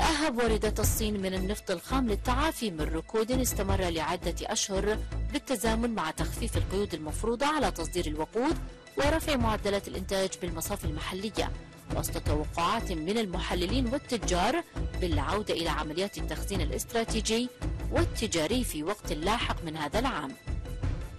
تتأهب واردات الصين من النفط الخام للتعافي من ركود استمر لعدة أشهر بالتزامن مع تخفيف القيود المفروضة على تصدير الوقود ورفع معدلات الإنتاج بالمصافي المحلية، وسط توقعات من المحللين والتجار بالعودة إلى عمليات التخزين الاستراتيجي والتجاري في وقت لاحق من هذا العام.